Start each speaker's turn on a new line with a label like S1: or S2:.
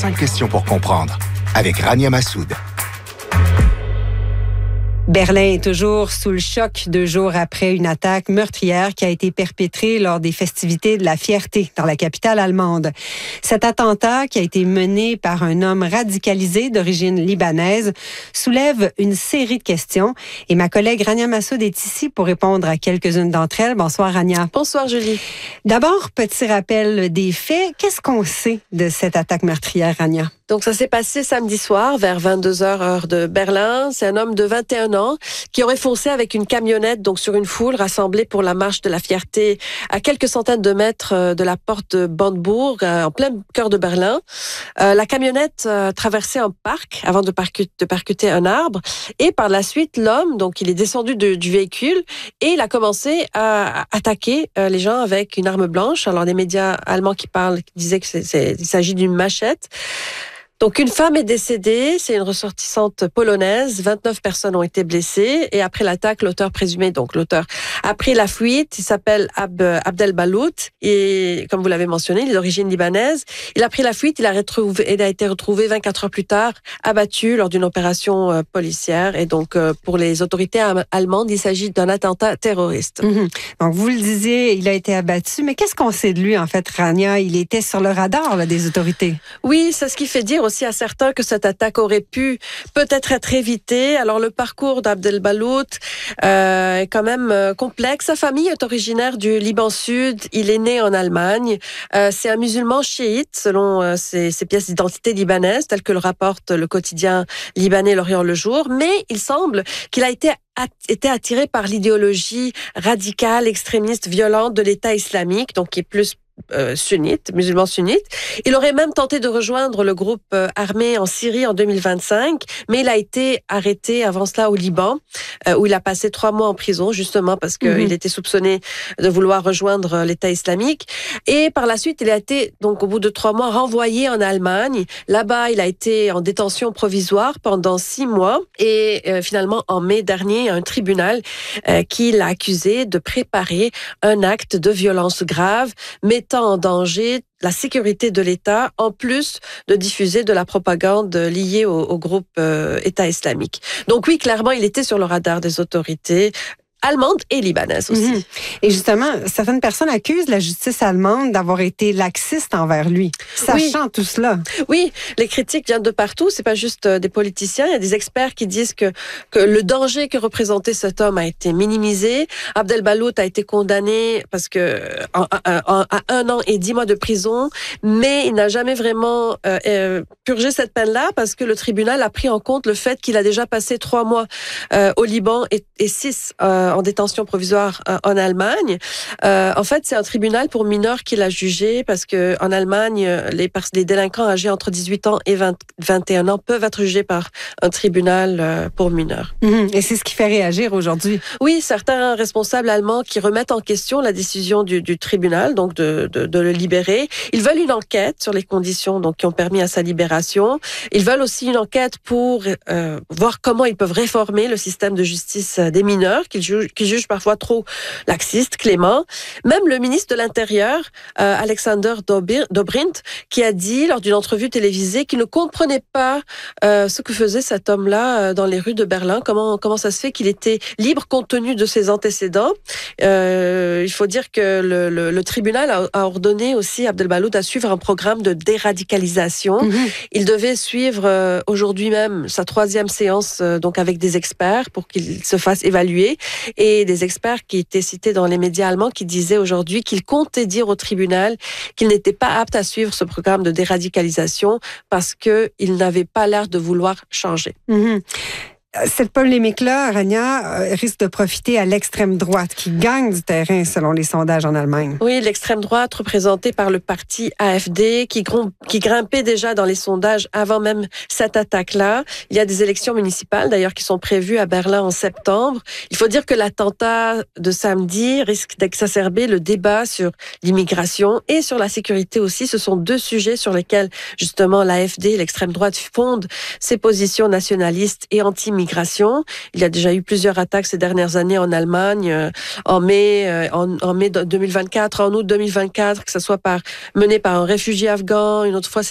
S1: 5 questions pour comprendre avec Rania Massoud.
S2: Berlin est toujours sous le choc 2 jours après une attaque meurtrière qui a été perpétrée lors des festivités de la Fierté dans la capitale allemande. Cet attentat, qui a été mené par un homme radicalisé d'origine libanaise, soulève une série de questions et ma collègue Rania Massoud est ici pour répondre à quelques-unes d'entre elles. Bonsoir Rania.
S3: Bonsoir Julie.
S2: D'abord, petit rappel des faits. Qu'est-ce qu'on sait de cette attaque meurtrière, Rania?
S3: Donc, ça s'est passé samedi soir vers 22h heure de Berlin. C'est un homme de 21 ans qui aurait foncé avec une camionnette donc sur une foule rassemblée pour la marche de la Fierté à quelques centaines de mètres de la porte de Brandebourg, en plein cœur de Berlin. La camionnette traversait un parc avant de percuter un arbre. Et par la suite, l'homme, donc il est descendu du véhicule et il a commencé à attaquer les gens avec une arme blanche. Alors, les médias allemands qui disaient qu'il s'agit d'une machette. Donc, une femme est décédée, c'est une ressortissante polonaise, 29 personnes ont été blessées et après l'attaque, l'auteur a pris la fuite, il s'appelle Abdel Balout et comme vous l'avez mentionné, il est d'origine libanaise. Il a pris la fuite, il a été retrouvé 24 heures plus tard, abattu lors d'une opération policière et donc pour les autorités allemandes, il s'agit d'un attentat terroriste.
S2: Mm-hmm. Donc, vous le disiez, il a été abattu, mais qu'est-ce qu'on sait de lui en fait, Rania? Il était sur le radar là, des autorités.
S3: Oui, c'est ce qui fait dire aussi à certains que cette attaque aurait pu peut-être être évitée. Alors, le parcours d'Abdel Balout est quand même complexe. Sa famille est originaire du Liban Sud. Il est né en Allemagne. C'est un musulman chiite, selon ses pièces d'identité libanaises, telles que le rapporte le quotidien libanais L'Orient le Jour. Mais il semble qu'il a été attiré par l'idéologie radicale, extrémiste, violente de l'État islamique, donc qui est plus musulman sunnite. Il aurait même tenté de rejoindre le groupe armé en Syrie en 2025, mais il a été arrêté avant cela au Liban, où il a passé 3 mois en prison, justement parce qu'il était soupçonné de vouloir rejoindre l'État islamique. Et par la suite, il a été, donc au bout de 3 mois, renvoyé en Allemagne. Là-bas, il a été en détention provisoire pendant 6 mois. Et finalement, en mai dernier, il y a un tribunal qui l'a accusé de préparer un acte de violence grave, mettant en danger la sécurité de l'État, en plus de diffuser de la propagande liée au groupe État islamique. Donc oui, clairement, il était sur le radar des autorités allemande et libanaise aussi.
S2: Et justement, certaines personnes accusent la justice allemande d'avoir été laxiste envers lui, sachant tout cela.
S3: Oui, les critiques viennent de partout. C'est pas juste des politiciens. Il y a des experts qui disent que le danger que représentait cet homme a été minimisé. Abdel Balout a été condamné parce que à 1 an et 10 mois de prison, mais il n'a jamais vraiment purgé cette peine-là parce que le tribunal a pris en compte le fait qu'il a déjà passé 3 mois au Liban et 6 en détention provisoire en Allemagne. En fait, c'est un tribunal pour mineurs qui l'a jugé parce que en Allemagne, les délinquants âgés entre 18 ans et 21 ans peuvent être jugés par un tribunal pour mineurs.
S2: Et c'est ce qui fait réagir aujourd'hui.
S3: Oui, certains responsables allemands qui remettent en question la décision du tribunal, donc de le libérer. Ils veulent une enquête sur les conditions donc qui ont permis à sa libération. Ils veulent aussi une enquête pour voir comment ils peuvent réformer le système de justice des mineurs qu'ils jugent parfois trop laxiste, clément. Même le ministre de l'Intérieur, Alexander Dobrindt, qui a dit lors d'une entrevue télévisée qu'il ne comprenait pas ce que faisait cet homme-là dans les rues de Berlin. Comment ça se fait qu'il était libre compte tenu de ses antécédents. Il faut dire que le tribunal a ordonné aussi à Abdel Balout à suivre un programme de déradicalisation. Il devait suivre aujourd'hui même sa 3e séance donc avec des experts pour qu'il se fasse évaluer. Et des experts qui étaient cités dans les médias allemands qui disaient aujourd'hui qu'ils comptaient dire au tribunal qu'il n'était pas apte à suivre ce programme de déradicalisation parce qu'il n'avait pas l'air de vouloir changer.
S2: Cette polémique-là, Rania, risque de profiter à l'extrême droite qui gagne du terrain selon les sondages en Allemagne.
S3: Oui, l'extrême droite représentée par le parti AfD qui grimpait déjà dans les sondages avant même cette attaque-là. Il y a des élections municipales d'ailleurs qui sont prévues à Berlin en septembre. Il faut dire que l'attentat de samedi risque d'exacerber le débat sur l'immigration et sur la sécurité aussi. Ce sont 2 sujets sur lesquels justement l'AfD, l'extrême droite, fonde ses positions nationalistes et anti-migration. Il y a déjà eu plusieurs attaques ces dernières années en Allemagne, en mai 2024, en août 2024, que ce soit mené par un réfugié afghan, une autre fois